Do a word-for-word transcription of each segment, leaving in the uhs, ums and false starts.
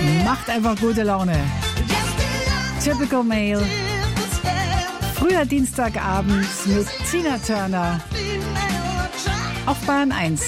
Macht einfach gute Laune. Typical Male. Früher Dienstagabends mit Tina Turner auf Bayern eins.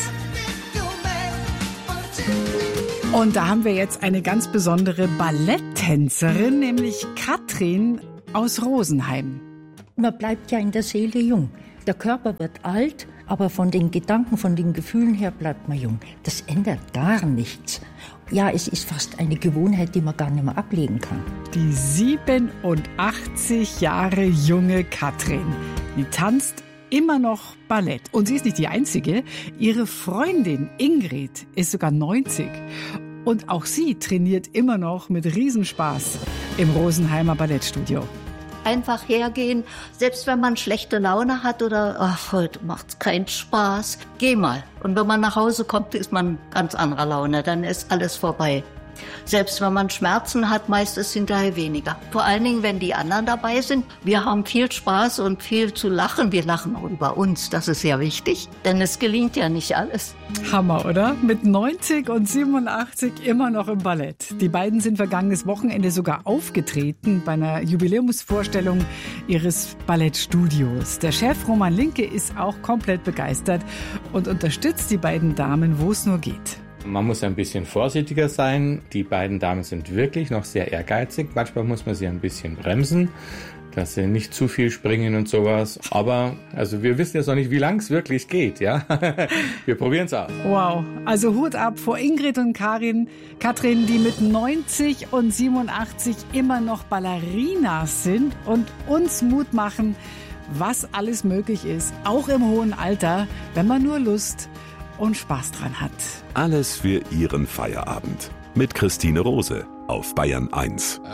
Und da haben wir jetzt eine ganz besondere Balletttänzerin, nämlich Katrin aus Rosenheim. Man bleibt ja in der Seele jung. Der Körper wird alt, aber von den Gedanken, von den Gefühlen her bleibt man jung. Das ändert gar nichts. Ja, es ist fast eine Gewohnheit, die man gar nicht mehr ablegen kann. Die siebenundachtzig Jahre junge Katrin, die tanzt immer noch Ballett. Und sie ist nicht die Einzige. Ihre Freundin Ingrid ist sogar neunzig. Und auch sie trainiert immer noch mit Riesenspaß im Rosenheimer Ballettstudio. Einfach hergehen, selbst wenn man schlechte Laune hat oder ach, heute macht's keinen Spaß, geh mal. Und wenn man nach Hause kommt, ist man ganz anderer Laune, dann ist alles vorbei. Selbst wenn man Schmerzen hat, meist ist hinterher weniger. Vor allen Dingen, wenn die anderen dabei sind. Wir haben viel Spaß und viel zu lachen. Wir lachen auch über uns, das ist sehr wichtig, denn es gelingt ja nicht alles. Hammer, oder? Mit neunzig und siebenundachtzig immer noch im Ballett. Die beiden sind vergangenes Wochenende sogar aufgetreten bei einer Jubiläumsvorstellung ihres Ballettstudios. Der Chef Roman Linke ist auch komplett begeistert und unterstützt die beiden Damen, wo es nur geht. Man muss ein bisschen vorsichtiger sein. Die beiden Damen sind wirklich noch sehr ehrgeizig. Manchmal muss man sie ein bisschen bremsen, dass sie nicht zu viel springen und sowas. Aber also wir wissen jetzt noch nicht, wie lang es wirklich geht. Ja, wir probieren es aus. Wow, also Hut ab vor Ingrid und Karin, Katrin, die mit neunzig und siebenundachtzig immer noch Ballerinas sind und uns Mut machen, was alles möglich ist, auch im hohen Alter, wenn man nur Lust und Spaß dran hat. Alles für Ihren Feierabend. Mit Christine Rose auf Bayern eins.